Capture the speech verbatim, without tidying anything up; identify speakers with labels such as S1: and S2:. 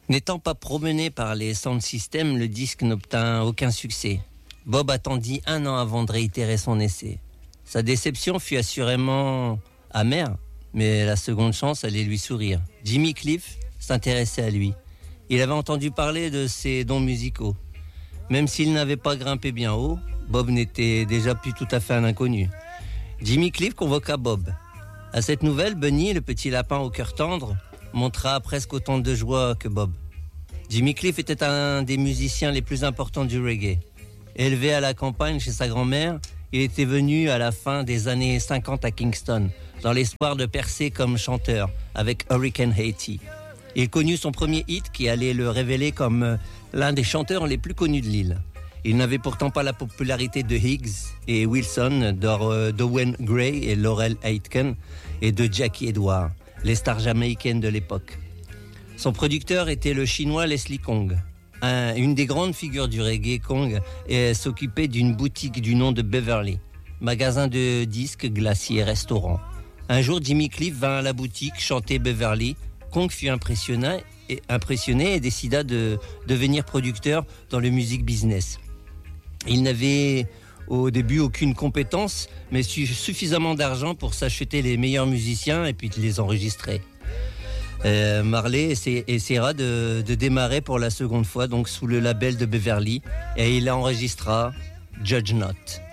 S1: N'étant pas promené par les sound systems, le disque n'obtint aucun succès. Bob attendit un an avant de réitérer son essai. Sa déception fut assurément amère, mais la seconde chance allait lui sourire. Jimmy Cliff s'intéressait à lui. Il avait entendu parler de ses dons musicaux. Même s'il n'avait pas grimpé bien haut, Bob n'était déjà plus tout à fait un inconnu. Jimmy Cliff convoqua Bob. À cette nouvelle, Bunny, le petit lapin au cœur tendre, montra presque autant de joie que Bob. Jimmy Cliff était un des musiciens les plus importants du reggae. Élevé à la campagne chez sa grand-mère, il était venu à la fin des années cinquante à Kingston, dans l'espoir de percer comme chanteur avec Hurricane Haiti. Il connut son premier hit qui allait le révéler comme l'un des chanteurs les plus connus de l'île. Il n'avait pourtant pas la popularité de Higgs et Wilson, d'Owen Gray et Laurel Aitken et de Jackie Edward, les stars jamaïcaines de l'époque. Son producteur était le chinois Leslie Kong. Un, une des grandes figures du reggae, Kong et s'occupait d'une boutique du nom de Beverly, magasin de disques, glaciers et restaurants. Un jour, Jimmy Cliff vint à la boutique chanter Beverly. Kong fut impressionné et, impressionné et décida de devenir producteur dans le music business. Il n'avait au début aucune compétence, mais suffisamment d'argent pour s'acheter les meilleurs musiciens et puis de les enregistrer. Euh, Marley essa- essaiera de, de démarrer pour la seconde fois donc sous le label de Beverly et il enregistra Judge Not.